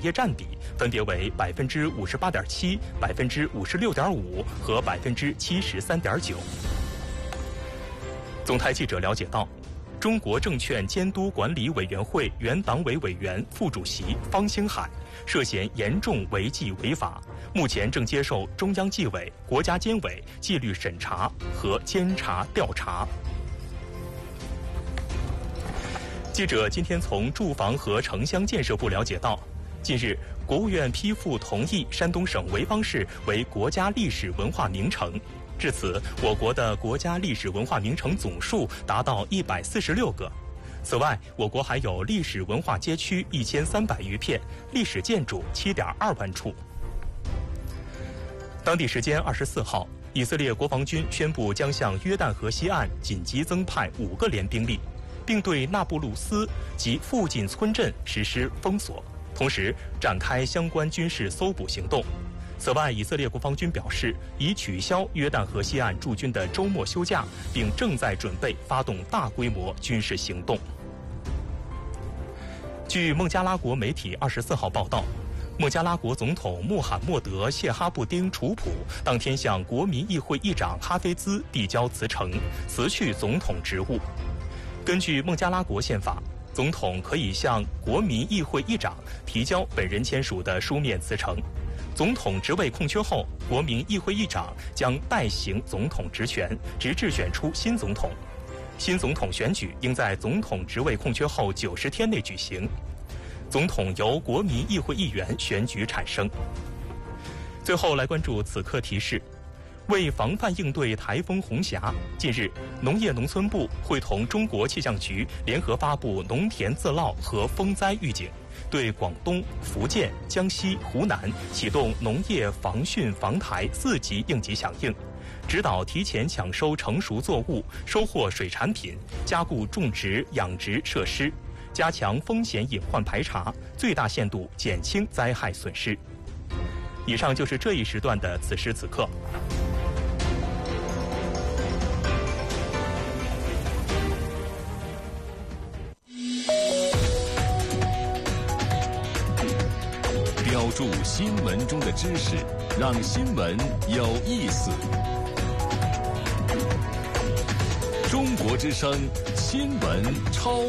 业占比分别为58.7%、56.5%和73.9%。总台记者了解到，中国证券监督管理委员会原党委委员、副主席方星海涉嫌严重违纪违法，目前正接受中央纪委、国家监委纪律审查和监察调查。记者今天从住房和城乡建设部了解到，近日，国务院批复同意山东省潍坊市为国家历史文化名城。至此，我国的国家历史文化名城总数达到146个。此外，我国还有历史文化街区1300余片，历史建筑7.2万处。当地时间24号，以色列国防军宣布将向约旦河西岸紧急增派5个联兵力，并对那不鲁斯及附近村镇实施封锁，同时展开相关军事搜捕行动。此外，以色列国防军表示，已取消约旦河西岸驻军的周末休假，并正在准备发动大规模军事行动。据孟加拉国媒体24号报道，孟加拉国总统穆罕默德·谢哈布丁·楚普当天向国民议会议长哈菲兹递交辞呈，辞去总统职务。根据孟加拉国宪法，总统可以向国民议会议长提交本人签署的书面辞呈。总统职位空缺后，国民议会议长将代行总统职权，直至选出新总统。新总统选举应在总统职位空缺后90天内举行。总统由国民议会议员选举产生。最后来关注此刻提示。为防范应对台风红霞，近日，农业农村部会同中国气象局联合发布农田自涝和风灾预警，对广东、福建、江西、湖南启动农业防汛防台4级应急响应，指导提前抢收成熟作物、收获水产品，加固种植养殖设施，加强风险隐患排查，最大限度减轻灾害损失。以上就是这一时段的此时此刻。 标注新闻中的知识，让新闻有意思。中国之声新闻超